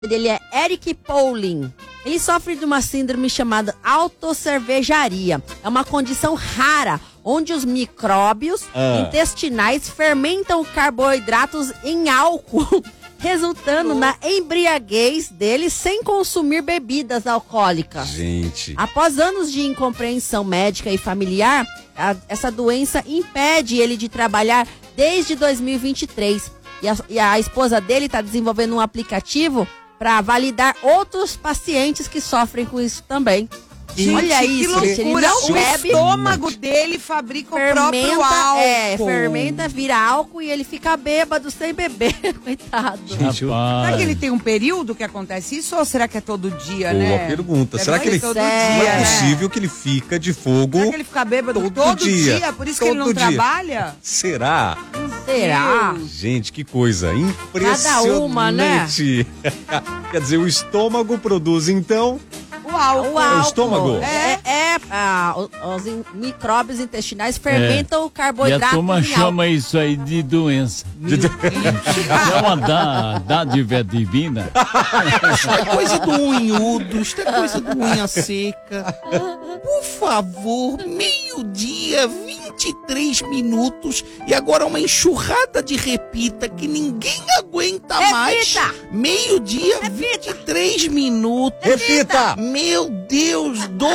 dele é Eric Pauling. Ele sofre de uma síndrome chamada autocervejaria. É uma condição rara, onde os micróbios intestinais fermentam carboidratos em álcool, resultando na embriaguez dele sem consumir bebidas alcoólicas. Gente. Após anos de incompreensão médica e familiar, essa doença impede ele de trabalhar desde 2023. E a esposa dele está desenvolvendo um aplicativo para validar outros pacientes que sofrem com isso também. Gente, olha isso, que gente, loucura. ele não O bebe. estômago dele fabrica o próprio álcool. Fermenta, vira álcool e ele fica bêbado sem beber, coitado. Gente, Será que ele tem um período que acontece isso ou será que é todo dia, boa né? pergunta. Deve Será que ser ele todo não dia, é né? possível que ele fica de fogo? Será que ele fica bêbado todo dia? Por isso que ele não Todo dia. trabalha? Será? Será? Gente, que coisa impressionante. Cada uma, né? Quer dizer, o estômago produz, então... O álcool. É o estômago? Os micróbios intestinais fermentam o E a carboidrato turma em chama isso aí de doença. É uma dádiva divina. Isso é coisa do unhudo, isso é coisa do unha seca. Por favor, 12h, 23 minutos. E agora uma enxurrada de repita que ninguém aguenta mais. 12h, 23 minutos. Repita! Meu Deus,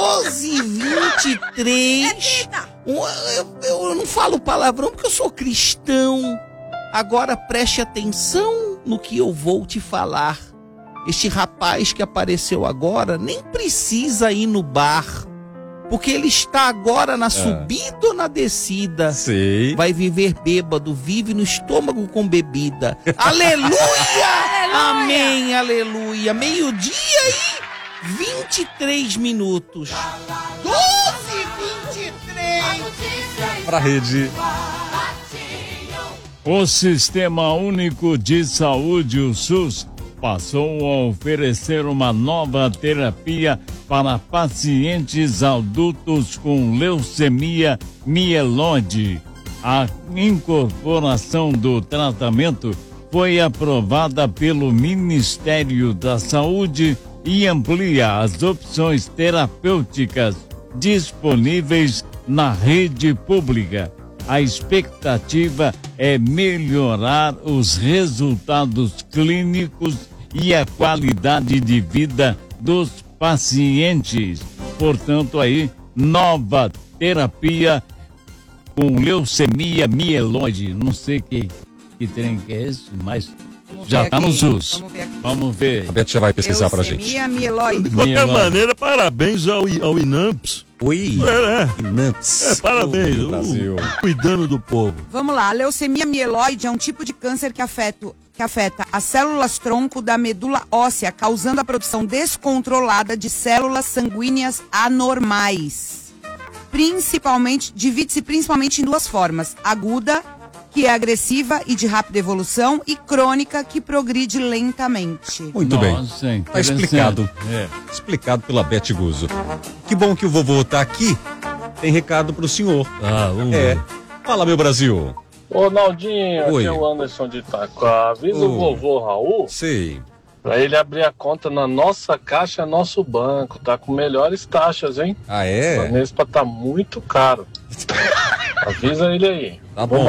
12h23. Eu não falo palavrão porque eu sou cristão. Agora preste atenção no que eu vou te falar. Este rapaz que apareceu agora nem precisa ir no bar, porque ele está agora na subida ou na descida. Sei. Vai viver bêbado, vive no estômago com bebida. Aleluia! Amém, aleluia. 12h e 23 minutos. 12h23. Pra rede. O Sistema Único de Saúde, o SUS, passou a oferecer uma nova terapia para pacientes adultos com leucemia mieloide. A incorporação do tratamento foi aprovada pelo Ministério da Saúde e amplia as opções terapêuticas disponíveis na rede pública. A expectativa é melhorar os resultados clínicos e a qualidade de vida dos pacientes. Portanto, aí, nova terapia com leucemia mieloide. Não sei que trem que é esse, mas já está no SUS. Vamos ver. A Beth já vai pesquisar pra gente. Leucemia mieloide. De qualquer maneira, parabéns ao INAMPS. Oi, Nantes. Parabéns, Brasil. Cuidando do povo. Vamos lá, a leucemia mieloide é um tipo de câncer que afeta as células-tronco da medula óssea, causando a produção descontrolada de células sanguíneas anormais. Divide-se principalmente em duas formas: aguda, que é agressiva e de rápida evolução, e crônica, que progride lentamente. Muito bem. Nossa, Tá explicado. Explicado pela Beth Guzzo. Que bom que o vovô tá aqui. Tem recado pro senhor. Vamos ver. Fala, meu Brasil. Ô, Naldinho, Oi. aqui é o Anderson de Itaquá. Avisa o vovô Raul Sei. pra ele abrir a conta na nossa Caixa Nosso Banco. Tá com melhores taxas, hein? Ah, A é? Nespa tá muito caro. Avisa ele aí. Tá Vou bom.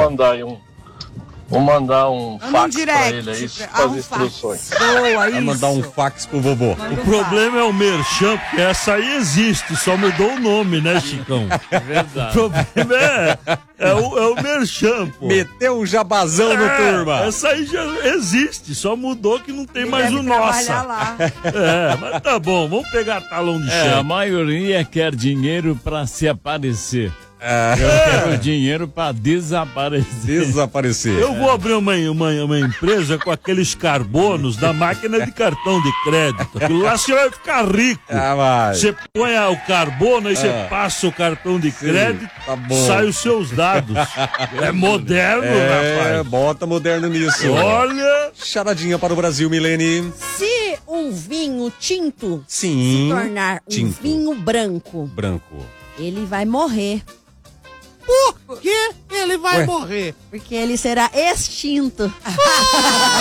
mandar um Manda fax direct, pra ele aí com as instruções. Boa, Vai isso. mandar um fax pro vovô. Manda O um problema é o merchan, porque essa aí existe, só mudou o nome, né, Chicão? É O verdade. problema é o merchan, pô. Meteu um jabazão no turma. Essa aí já existe, só mudou que não tem Ele mais deve o trabalhar nossa. lá. Mas tá bom, vamos pegar talão de A cheque. maioria quer dinheiro para se aparecer. Eu quero dinheiro para desaparecer. Desaparecer. Eu vou abrir uma empresa com aqueles carbonos da máquina de cartão de crédito. Aquilo lá você vai ficar rico. Ah, vai. Você põe o carbono, aí você passa o cartão de crédito, tá bom. sai os seus dados. É moderno, rapaz. Bota moderno nisso. Olha, Charadinha para o Brasil, Milene. Se um vinho tinto Sim. se tornar um Tinto. vinho branco, Branco. ele vai morrer. Por que ele vai Ué. morrer? Porque ele será extinto.